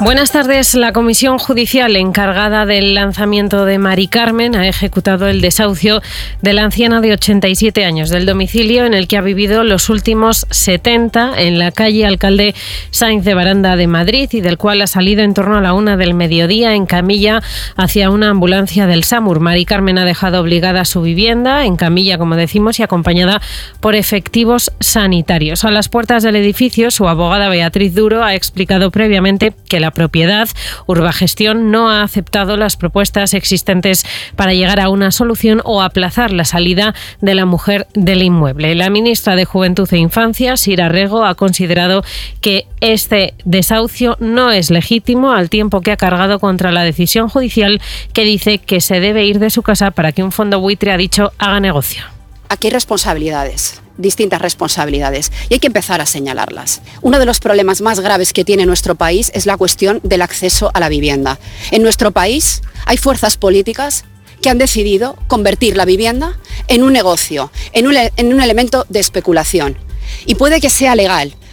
Buenas tardes. La comisión judicial encargada del lanzamiento de Mari Carmen ha ejecutado el desahucio de la anciana de 87 años del domicilio en el que ha vivido los últimos 70 en la calle Alcalde Sáenz de Baranda de Madrid y del cual ha salido en torno a la 1 del mediodía en camilla hacia una ambulancia del SAMUR. Mari Carmen ha dejado obligada a su vivienda, en camilla, como decimos, y acompañada por efectivos sanitarios. A las puertas del edificio, su abogada Beatriz Duro ha explicado previamente que la propiedad, Urbagestión, no ha aceptado las propuestas existentes para llegar a una solución o aplazar la salida de la mujer del inmueble. La ministra de Juventud e Infancia, Sira Rego, ha considerado que este desahucio no es legítimo, al tiempo que ha cargado contra la decisión judicial que dice que se debe ir de su casa para que un fondo buitre, ha dicho, haga negocio. Aquí hay responsabilidades, distintas responsabilidades, y hay que empezar a señalarlas. Uno de los problemas más graves que tiene nuestro país es la cuestión del acceso a la vivienda. En nuestro país hay fuerzas políticas que han decidido convertir la vivienda en un negocio, en un elemento de especulación. Y puede que sea legal,